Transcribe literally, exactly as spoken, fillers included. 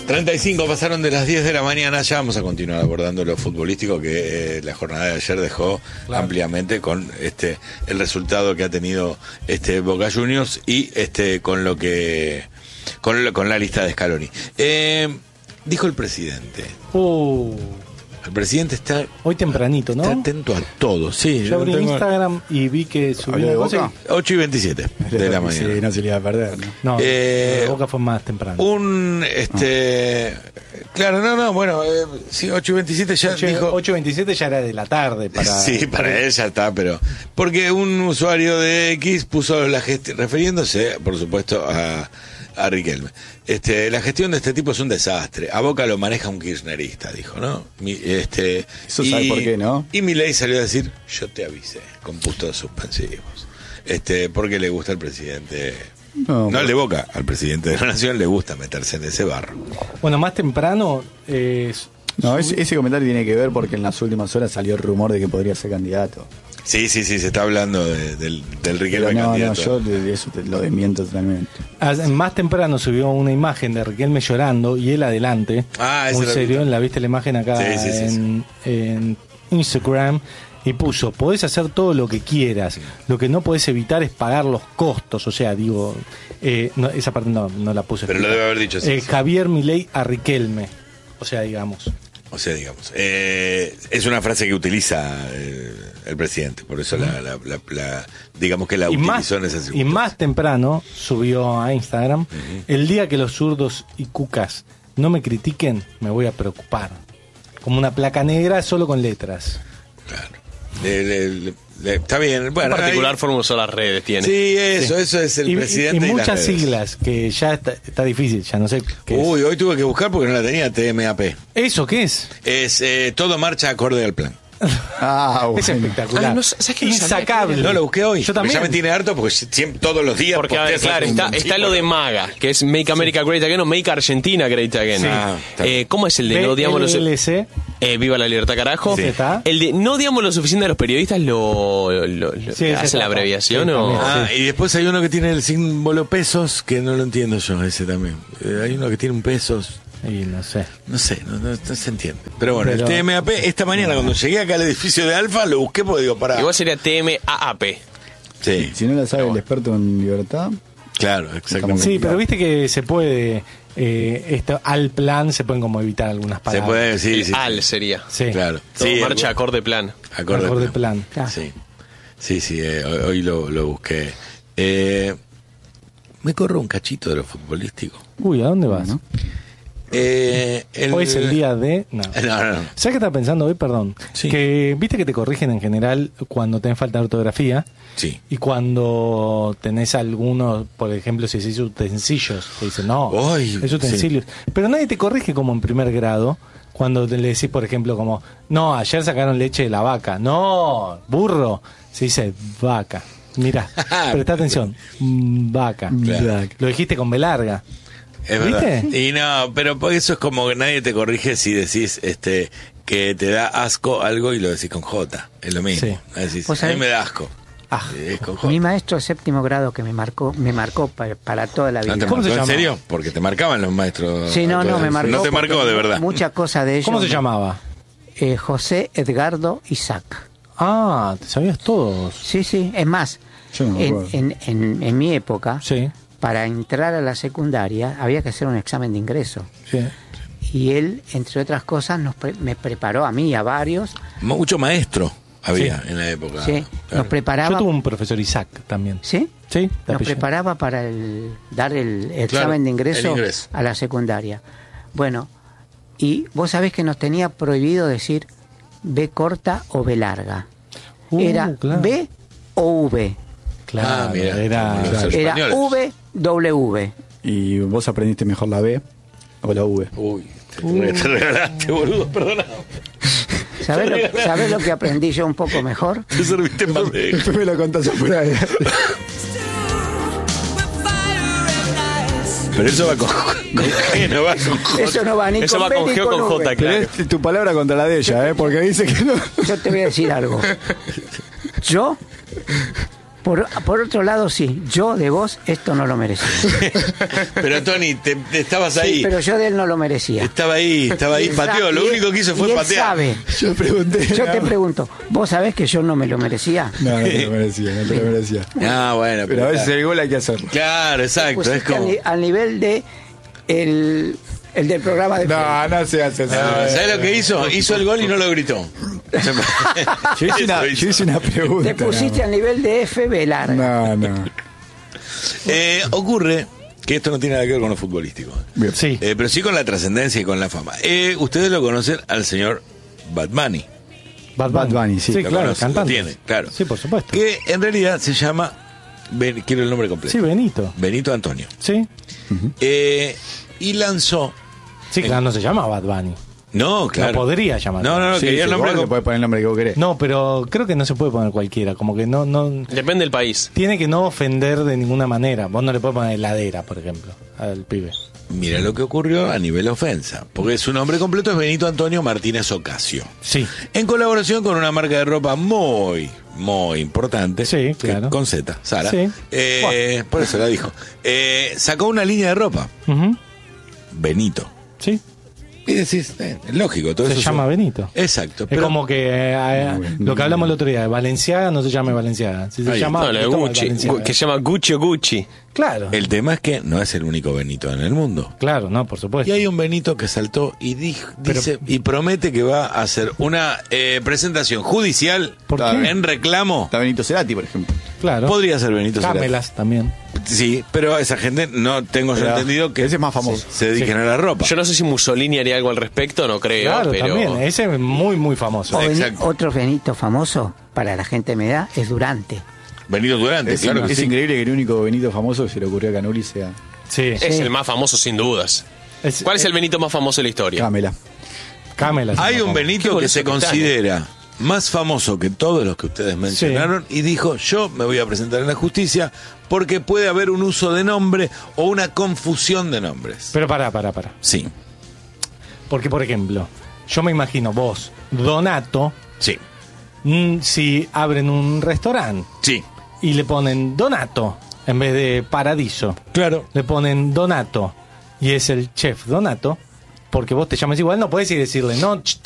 treinta y cinco pasaron de las diez de la mañana, ya vamos a continuar abordando lo futbolístico que eh, la jornada de ayer dejó claro. ampliamente con este el resultado que ha tenido este Boca Juniors y este con lo que con, lo, con la lista de Scaloni. Eh, dijo el presidente. Uh. El presidente está hoy tempranito, ¿no? Está atento a todo, sí. Yo abrí tengo... Instagram y vi que subió una cosa. ocho y veintisiete de la mañana. Sí, no se le iba a perder, ¿no? No, eh, Boca fue más temprano. Un, este... No. Claro, no, no, bueno, eh, sí, ocho y veintisiete ya ocho, dijo... ocho y veintisiete ya era de la tarde para... Sí, para él ya está, pero... Porque un usuario de X puso la gestión, refiriéndose, por supuesto, a... a Riquelme. Este, la gestión de este tipo es un desastre. A Boca lo maneja un kirchnerista, dijo, ¿no? Mi, este, Eso sabe por qué, ¿no? Y Milei salió a decir, yo te avisé, con puntos suspensivos. Este, porque le gusta al presidente, no, no al de Boca, al presidente de la Nación le gusta meterse en ese barro. Bueno, más temprano... Eh, no, ese, ese comentario tiene que ver porque en las últimas horas salió el rumor de que podría ser candidato. Sí, sí, sí, se está hablando de, del, del Riquelme no, candidato. No, yo de eso te, lo desmiento totalmente. Más temprano subió una imagen de Riquelme llorando y él adelante. Ah, muy serio, la viste la imagen acá sí, sí, sí, en, sí. en Instagram y puso, podés hacer todo lo que quieras, lo que no podés evitar es pagar los costos, o sea, digo, eh, no, esa parte no, no la puse. Pero lo debe haber dicho así. Eh, sí. Javier Milei a Riquelme, o sea, digamos. O sea, digamos, eh, es una frase que utiliza eh, el presidente, por eso la, la, la, la digamos que la y utilizó más, en esa circunstancia. Y más temprano subió a Instagram, uh-huh. el día que los zurdos y cucas no me critiquen, me voy a preocupar. Como una placa negra solo con letras. Claro. Le, le, le, le, está bien. Bueno, en particular hay... forma solo las redes tiene. Sí, eso, sí. eso es el y, presidente. Y, y y muchas las redes. siglas que ya está, está difícil, ya no sé qué Uy, es. hoy tuve que buscar porque no la tenía, T M A P. ¿Eso qué es? Es eh, todo marcha acorde al plan. Ah, bueno. Es espectacular. Ah, no, ¿sabes qué? Insacable. No lo busqué hoy. Yo también. Ya me tiene harto porque siempre, todos los días. Porque, a ver, claro, está, está lo de MAGA, que es Make America sí. Great Again o Make Argentina Great Again. Sí. Ah, eh, ¿Cómo es el de B- no odiamos los... Eh, viva la libertad, carajo. Sí. El de no odiamos lo suficiente a los periodistas, lo, lo, lo sí, hace la abreviación sí, o... Ah, sí. Y después hay uno que tiene el símbolo pesos, que no lo entiendo yo, ese también. Eh, hay uno que tiene un pesos. Y no sé. No sé, no, no, no se entiende. Pero bueno, Pero... el T M A P, esta mañana cuando llegué acá al edificio de Alfa, lo busqué porque digo, para. Igual sería T M A A P. Sí. Si no la sabe el experto en libertad. Claro, exactamente. Sí, pero viste que se puede. Eh, esto, al plan se pueden como evitar algunas palabras. Se puede, sí, sí. Al sería. Sí. Claro. Todo sí, marcha acorde plan. Acorde, acorde plan. plan. Claro. Sí, sí, sí eh, hoy, hoy lo, lo busqué. Eh, me corro un cachito de lo futbolístico. Uy, ¿a dónde vas? ¿No? Eh, el... Hoy es el día de... No. No, no, no. ¿Sabes qué estaba pensando hoy? Perdón. Sí. Que viste que te corrigen en general cuando tenés falta de ortografía. Sí. Y cuando tenés algunos, por ejemplo, si decís utensilios, te dicen, no, Ay, es utensilios. Sí. Pero nadie te corrige como en primer grado cuando le decís, por ejemplo, como, no, ayer sacaron leche de la vaca. No, burro. Se dice vaca. Mirá, presta atención. Vaca. Claro. Lo dijiste con B larga. Es verdad. Y no, pero eso es como que nadie te corrige si decís este que te da asco algo y lo decís con J. Es lo mismo. Sí. Decís, a mí me da asco. Ah. Es con J. Mi maestro de séptimo grado que me marcó, me marcó para, para toda la vida. ¿No te ¿Cómo marcó, se llama? ¿En serio? Porque te marcaban los maestros. Sí, no, no, me marcó. No te marcó de verdad. Muchas cosas de ellos. ¿Cómo se llamaba? Eh, José Edgardo Isaac. Ah, te sabías todos. Sí, sí. Es más, Yo no me en, acuerdo. en, en, en mi época, sí. para entrar a la secundaria había que hacer un examen de ingreso. Sí. Y él, entre otras cosas, nos pre- me preparó a mí y a varios. Mucho maestro había Sí. en la época. Sí, Claro. nos preparaba. Yo tuve un profesor Isaac también. ¿Sí? Sí, de Nos apellido. preparaba para el, dar el examen Claro, de ingreso, el ingreso a la secundaria. Bueno, y vos sabés que nos tenía prohibido decir B corta o B larga. Uh, Era claro. B o V. Claro, Ah, mira, era... como los Era españoles. V, W. ¿Y vos aprendiste mejor la B o la V? Uy, te, uh. te regalaste, boludo, perdona. ¿Sabés lo, ¿Sabés lo que aprendí yo un poco mejor? Te serviste en bandeja. Después me lo contás afuera de... Pero eso va con, con G, no va con J. Eso no va ni Eso con va B con ni G o con V. J, Pero claro. es tu palabra contra la de ella, ¿eh? Porque dice que no... Yo te voy a decir algo. Yo Por, por otro lado, sí, yo de vos esto no lo merecía. Pero Tony, te, te estabas ahí. Sí, pero yo de él no lo merecía. Estaba ahí, estaba ahí, pateó. Lo único que hizo fue y él patear. Sabe. Yo pregunté. Yo te pregunto, ¿vos sabés que yo no me lo merecía? No, no te lo merecía, no te lo merecía. Ah, bueno. Pero a veces el gol hay que hacerlo. Claro, exacto. Es como... al, al nivel de el, el del programa de... No, no se hace eso. No, ¿sabes lo que hizo? Hizo el gol y no lo gritó. Yo hice una, yo hice una pregunta. Te pusiste no. al nivel de F B larga. No, no. Eh, ocurre que esto no tiene nada que ver con lo futbolístico. Bien. Sí. Eh, pero sí con la trascendencia y con la fama. Eh, ustedes lo conocen al señor Bad Bunny. Bad Bad Bunny, sí. Sí, Lo claro, conocen, lo cantante. tiene, claro. Sí, por supuesto. Que en realidad se llama, Ben- quiero el nombre completo. Sí, Benito. Benito Antonio. Sí. Eh, y lanzó... Sí, claro, no se llama Bad Bunny. No, claro. No podría llamarse. No, no, no, Sí, quería sí, el nombre vos le com- podés poner el nombre que vos querés. No, pero creo que no se puede poner cualquiera. Como que no, no. Depende del país. Tiene que no ofender de ninguna manera. Vos no le podés poner heladera, por ejemplo, al pibe. Mira lo que ocurrió a nivel ofensa. Porque su nombre completo es Benito Antonio Martínez Ocasio. Sí. En colaboración con una marca de ropa muy, muy importante. Sí, que- claro. Con Z, Sara. Sí. Eh, por eso la dijo. Eh, sacó una línea de ropa. Ujú. Benito. Sí. Y decís, eh, es lógico. Todo Se eso llama son- Benito. Exacto. Es Pero como que eh, eh, lo que hablamos el otro día, de Valenciaga no se llama Valenciaga. Si se Ahí llama No, la de Cristóbal Gucci, Valenciaga. gu- que se llama Gucci o Gucci. Claro. el tema es que no es el único Benito en el mundo. Claro, no, por Y supuesto. hay un Benito que saltó y dijo, Pero- dice y promete que va a hacer una eh, presentación judicial ¿Por qué? en reclamo. Está Benito Cerati, por ejemplo. Claro. Podría ser Benito Cerati. Camelas también. Sí, pero esa gente no tengo yo Pero entendido que ese es más famoso. se dediquen Sí. a la ropa. Yo no sé si Mussolini haría algo al respecto, no creo, Claro, pero... también. Ese es muy, muy famoso. O Beni- Exacto. otro Benito famoso para la gente de mi edad es Durante. Benito Durante, Es, claro que es sí. increíble que el único Benito famoso que se le ocurrió a Canuli sea Sí. Es el más famoso sin dudas. Es- ¿Cuál es el Benito más famoso de la historia? Camela. Camelas. Hay un Benito. Benito Qué que se goloso que está, considera más famoso que todos los que ustedes mencionaron y dijo, yo me voy a presentar en la justicia porque puede haber un uso de nombre o una confusión de nombres. Pero pará, pará, pará. Sí, Porque, por ejemplo, yo me imagino vos, Donato, sí, mm, si abren un restaurante sí, y le ponen Donato en vez de Paradiso, claro. le ponen Donato y es el chef Donato, porque vos te llamas igual, no podés ir y decirle, no, ch-